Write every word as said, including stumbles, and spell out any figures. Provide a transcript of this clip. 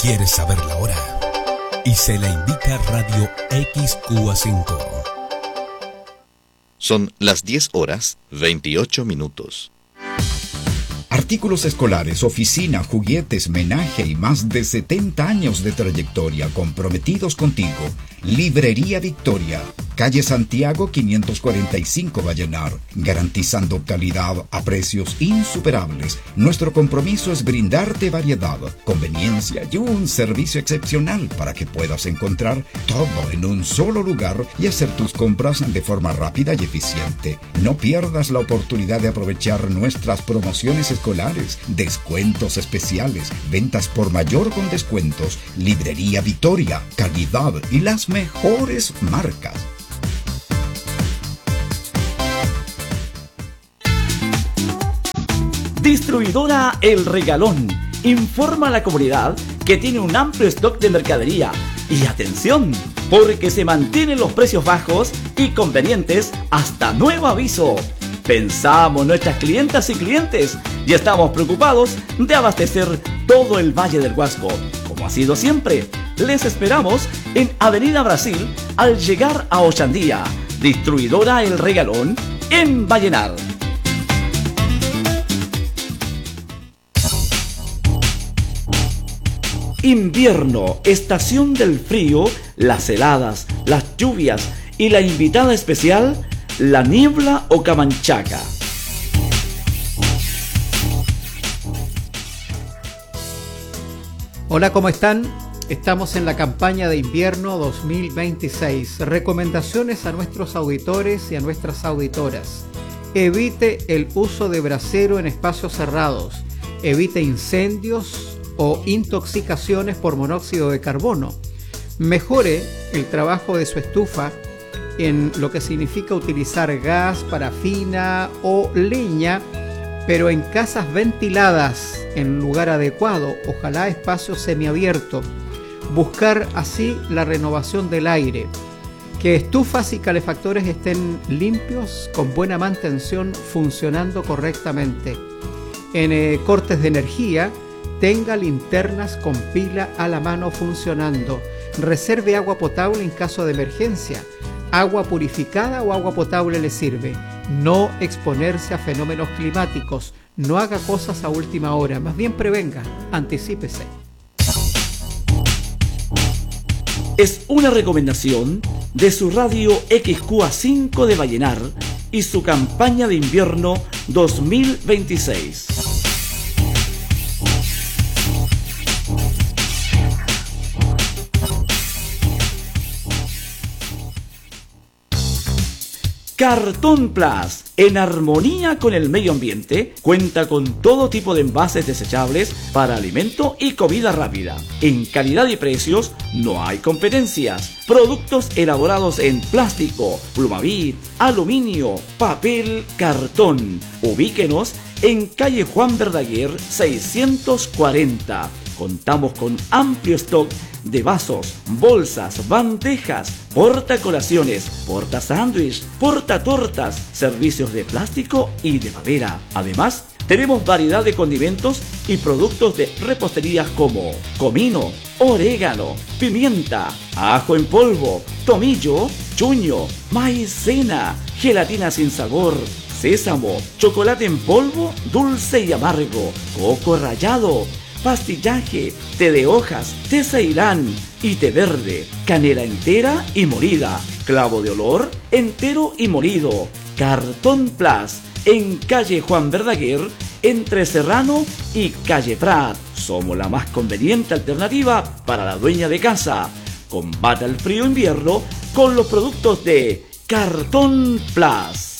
¿Quieres saber la hora? Y se la indica Radio X Q A cinco. Son las diez horas veintiocho minutos. Artículos escolares, oficina, juguetes, menaje y más de setenta años de trayectoria comprometidos contigo. Librería Victoria, calle Santiago quinientos cuarenta y cinco Vallenar, garantizando calidad a precios insuperables. Nuestro compromiso es brindarte variedad, conveniencia y un servicio excepcional para que puedas encontrar todo en un solo lugar y hacer tus compras de forma rápida y eficiente. No pierdas la oportunidad de aprovechar nuestras promociones escolares, descuentos especiales, ventas por mayor con descuentos. Librería Victoria, calidad y las mejores marcas. Distribuidora El Regalón informa a la comunidad que tiene un amplio stock de mercadería. Y atención, porque se mantienen los precios bajos y convenientes hasta nuevo aviso. Pensamos en nuestras clientas y clientes y estamos preocupados de abastecer todo el Valle del Huasco. Como ha sido siempre, les esperamos en Avenida Brasil al llegar a Ochandía. Distribuidora El Regalón en Vallenar. Invierno, estación del frío, las heladas, las lluvias y la invitada especial, la niebla o camanchaca. Hola, ¿cómo están? Estamos en la campaña de invierno dos mil veintiséis. Recomendaciones a nuestros auditores y a nuestras auditoras. Evite el uso de brasero en espacios cerrados. Evite incendios o intoxicaciones por monóxido de carbono. Mejore el trabajo de su estufa en lo que significa utilizar gas, parafina o leña, pero en casas ventiladas, en lugar adecuado, ojalá espacio semiabierto. Buscar así la renovación del aire. Que estufas y calefactores estén limpios, con buena mantención, funcionando correctamente. En eh, cortes de energía, tenga linternas con pila a la mano funcionando. Reserve agua potable en caso de emergencia. Agua purificada o agua potable le sirve. No exponerse a fenómenos climáticos. No haga cosas a última hora. Más bien prevenga. Anticípese. Es una recomendación de su radio X Q A cinco de Vallenar y su campaña de invierno dos mil veintiséis. Cartón Plus, en armonía con el medio ambiente, cuenta con todo tipo de envases desechables para alimento y comida rápida. En calidad y precios no hay competencias. Productos elaborados en plástico, plumavit, aluminio, papel, cartón. Ubíquenos en calle Juan Verdaguer seiscientos cuarenta. Contamos con amplio stock de vasos, bolsas, bandejas, portacolaciones, porta sándwich, porta tortas, servicios de plástico y de madera. Además, tenemos variedad de condimentos y productos de repostería como comino, orégano, pimienta, ajo en polvo, tomillo, chuño, maicena, gelatina sin sabor, sésamo, chocolate en polvo, dulce y amargo, coco rallado, pastillaje, té de hojas, té ceilán y té verde, canela entera y molida, clavo de olor entero y molido. Cartón Plus, en calle Juan Verdaguer, entre Serrano y calle Prat. Somos la más conveniente alternativa para la dueña de casa. Combata el frío invierno con los productos de Cartón Plus.